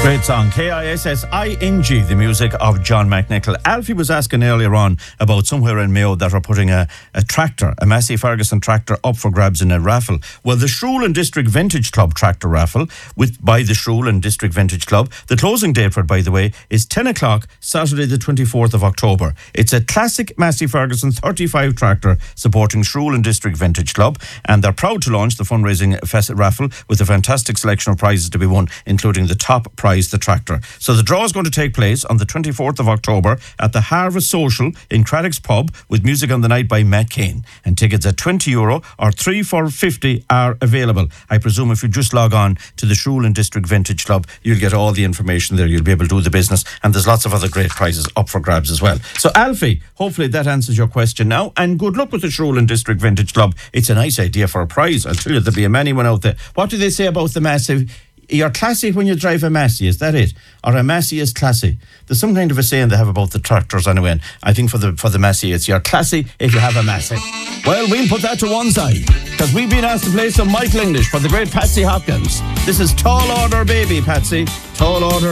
Great song, Kissing, the music of John McNichol. Alfie was asking earlier on about somewhere in Mayo that are putting a tractor, a Massey Ferguson tractor, up for grabs in a raffle. Well, the Shrewland District Vintage Club tractor raffle by the Shrewland District Vintage Club. The closing date for it, by the way, is 10 o'clock, Saturday the 24th of October. It's a classic Massey Ferguson 35 tractor supporting Shrewland District Vintage Club, and they're proud to launch the fundraising raffle with a fantastic selection of prizes to be won, including the top prize, the tractor. So the draw is going to take place on the 24th of October at the Harvest Social in Craddock's Pub with music on the night by Matt Kane. And tickets at €20 or 3 for $50 are available. I presume if you just log on to the Shrewland District Vintage Club, you'll get all the information there. You'll be able to do the business, and there's lots of other great prizes up for grabs as well. So Alfie, hopefully that answers your question now, and good luck with the Shrewland District Vintage Club. It's a nice idea for a prize. I'll tell you, there'll be a many one out there. What do they say about the Massive? You're classy when you drive a Massey, is that it? Or a Massey is classy? There's some kind of a saying they have about the tractors anyway. And I think for the Massey, it's you're classy if you have a Massey. Well, we'll put that to one side, because we've been asked to play some Michael English for the great Patsy Hopkins. This is Tall Order Baby, Patsy. Tall Order